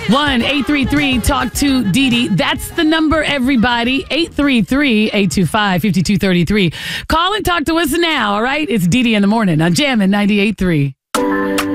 1-833-TALK-TO-DD. That's the number, everybody. 833-825-5233. Call and talk to us now, all right? It's DD in the morning on Jammin' 98.3.